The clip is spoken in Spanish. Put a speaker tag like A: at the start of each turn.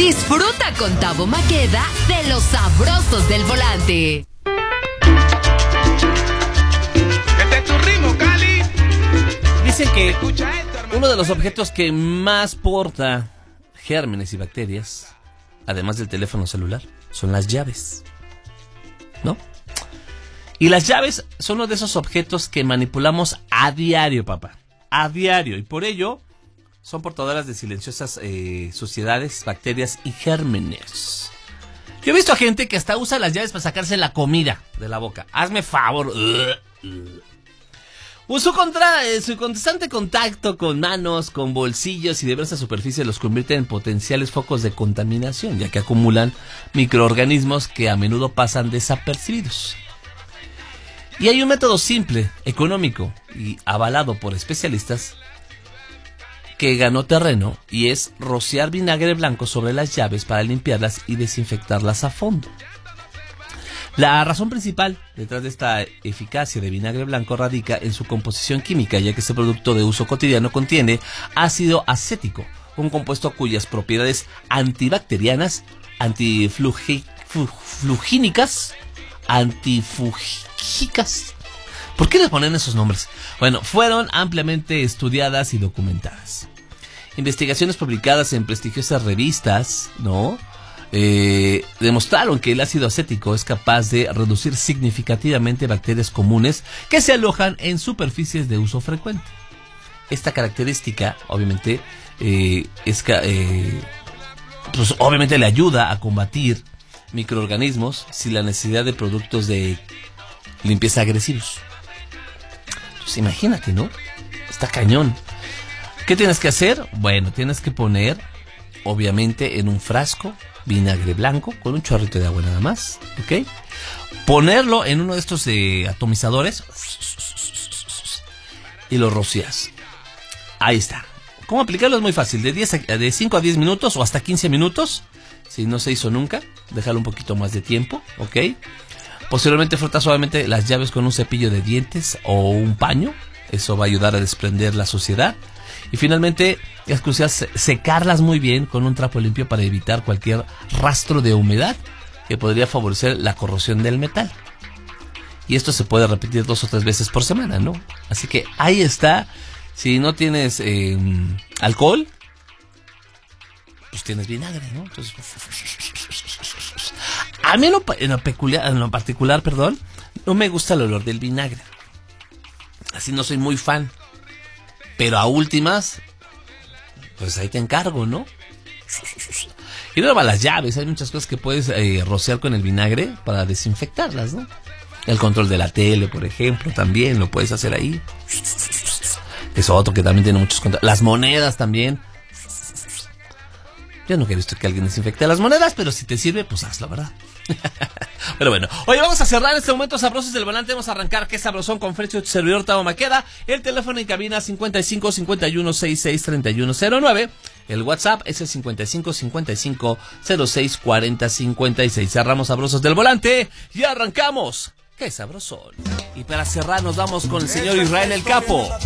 A: Disfruta con Tavo Maqueda de los sabrosos del volante.
B: Este es tu ritmo, Cali.
C: Dicen que
B: Escucha esto, hermano.
C: uno de los objetos que más porta gérmenes y bacterias, además del teléfono celular, son las llaves, ¿no? Y las llaves son uno de esos objetos que manipulamos a diario, papá. A diario. Y por ello son portadoras de silenciosas suciedades, bacterias y gérmenes. Yo he visto a gente que hasta usa las llaves para sacarse la comida de la boca. Hazme favor. Su constante contacto con manos, con bolsillos y diversas superficies los convierte en potenciales focos de contaminación, ya que acumulan microorganismos que a menudo pasan desapercibidos. Y hay un método simple, económico y avalado por especialistas que ganó terreno, y es rociar vinagre blanco sobre las llaves para limpiarlas y desinfectarlas a fondo. La razón principal detrás de esta eficacia de vinagre blanco radica en su composición química, ya que este producto de uso cotidiano contiene ácido acético, un compuesto cuyas propiedades antibacterianas, antiflugínicas, antifúngicas. ¿Por qué les ponen esos nombres? Bueno, fueron ampliamente estudiadas y documentadas. Investigaciones publicadas en prestigiosas revistas, ¿no? Demostraron que el ácido acético es capaz de reducir significativamente bacterias comunes que se alojan en superficies de uso frecuente. Esta característica, obviamente, pues obviamente le ayuda a combatir microorganismos sin la necesidad de productos de limpieza agresivos. Pues imagínate, ¿no? Está cañón. ¿Qué tienes que hacer? Bueno, tienes que poner, obviamente, en un frasco vinagre blanco con un chorrito de agua nada más, ¿ok? Ponerlo en uno de estos atomizadores y lo rocias. Ahí está. ¿Cómo aplicarlo? Es muy fácil. De 5 a 10 minutos o hasta 15 minutos. Si no se hizo nunca, déjalo un poquito más de tiempo, ¿ok? Posteriormente frota suavemente las llaves con un cepillo de dientes o un paño. Eso va a ayudar a desprender la suciedad. Y finalmente es crucial secarlas muy bien con un trapo limpio para evitar cualquier rastro de humedad que podría favorecer la corrosión del metal. Y esto se puede repetir 2 o 3 veces por semana, ¿no? Así que ahí está. Si no tienes alcohol, pues tienes vinagre, ¿no? Entonces, a mí en lo particular, no me gusta el olor del vinagre. Así no soy muy fan. Pero a últimas, pues ahí te encargo, ¿no? Y luego a las llaves, hay muchas cosas que puedes rociar con el vinagre para desinfectarlas, ¿no? El control de la tele, por ejemplo, también lo puedes hacer ahí. Es otro que también tiene muchos controles. Las monedas también. Yo nunca he visto que alguien desinfecte las monedas, pero si te sirve, pues hazlo, ¿verdad? Pero bueno, oye, vamos a cerrar este momento sabrosos del volante. Vamos a arrancar qué sabrosón con Frecho, tu servidor Tavo Maqueda. El teléfono en cabina 55 51 66 31 09. El WhatsApp es el 55 55 06 40 56. Cerramos sabrosos del volante y arrancamos. ¡Qué sabrosón! Y para cerrar nos vamos con el señor Israel el Capo.